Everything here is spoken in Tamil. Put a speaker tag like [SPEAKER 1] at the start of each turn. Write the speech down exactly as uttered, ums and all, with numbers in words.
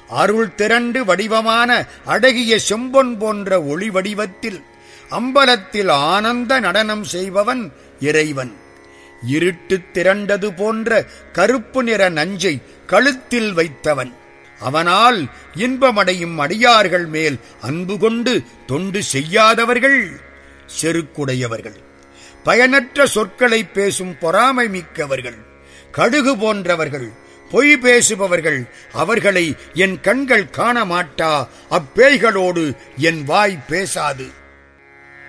[SPEAKER 1] அருள் திரண்டு வடிவமான அழகிய செம்பொன் போன்ற ஒளி வடிவத்தில் அம்பலத்தில் ஆனந்த நடனம் செய்பவன் இறைவன். இருட்டு திரண்டது போன்ற கருப்பு நிற நஞ்சை கழுத்தில் வைத்தவன். அவனால் இன்பமடையும் அடியார்கள் மேல் அன்பு கொண்டு தொண்டு செய்யாதவர்கள் செருக்குடையவர்கள், பயனற்ற சொற்களை பேசும் பொறாமை மிக்கவர்கள், கடுகு போன்றவர்கள், பொய் பேசுபவர்கள். அவர்களை என் கண்கள் காண மாட்டா. அப்பேய்களோடு என் வாய் பேசாது.